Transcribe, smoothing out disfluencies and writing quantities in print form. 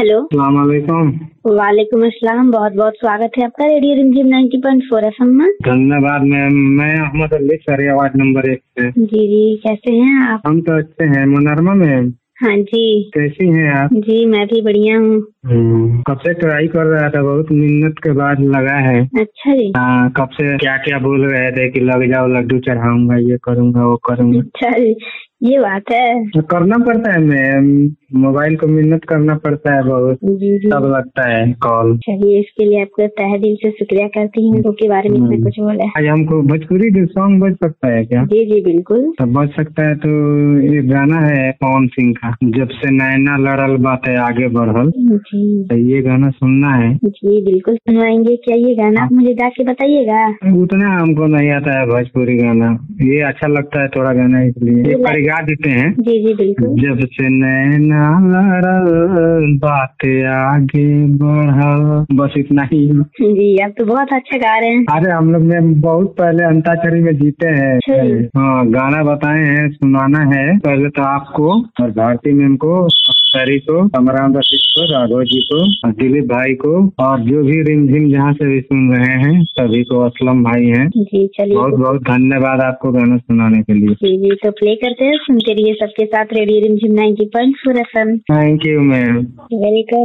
Hello. अस्सलाम वालेकुम। वालेकुम अस्सलाम। बहुत बहुत स्वागत है आपका रेडियो रिमझिम 90.4 FM में। धन्यवाद मैम। मैं अहमद अली सरिया वार्ड नंबर 1 से। जी जी, कैसे हैं आप? हम तो अच्छे हैं। मुनरमा मैम हाँ जी। कैसी हैं आप? जी मैं भी बढ़िया हूँ। कब से ट्राई कर रहा था, बहुत मिन्नत के बाद लगा है। अच्छा जी। हाँ, कब से क्या क्या बोल रहे थे कि लग जाओ, लड्डू चढ़ाऊंगा, ये करूंगा वो करूंगा। अच्छा जी, ये बात है। तो करना पड़ता है मैम, मोबाइल को मिन्नत करना पड़ता है बहुत, जी जी। तब लगता है कॉल। चलिए, इसके लिए आपको तहे दिल से शुक्रिया करती हूँ उसके बारे में इतना कुछ बोले। आज हमको भोजपुरी सॉन्ग बज सकता है क्या? जी जी बिल्कुल। तो बज सकता है। तो ये गाना है पवन सिंह का, जब से नैना लड़ल बातें आगे बढ़ल। जी तो ये गाना सुनना है। जी बिल्कुल सुनवाएंगे। क्या ये गाना आप मुझे गा के बताइएगा? उतना हमको नहीं आता है भोजपुरी गाना, ये अच्छा लगता है थोड़ा गाना, इसलिए एक बार गा देते हैं। जी जी बिल्कुल। जब से नैना लड़ल बातें आगे बढ़ल, बस इतना ही। जी आप तो बहुत अच्छा गा रहे हैं। अरे हम लोग में बहुत पहले अंताक्षरी में जीते हैं। हाँ, गाना बताए हैं, सुनाना है। पहले तो आपको और भारती मैम को, अख्तरी को, कमरान रशीद को, राघव जी को, और दिलीप भाई को, और जो भी रिमझिम जहाँ से भी सुन रहे हैं सभी को, असलम भाई हैं। जी चलिए, बहुत बहुत धन्यवाद आपको गाना सुनाने के लिए। जी जी तो प्ले करते हैं, सुनते रहिए सबके साथ रेडियो रिमझिम 90.4 FM। Thank you ma'am. Welcome.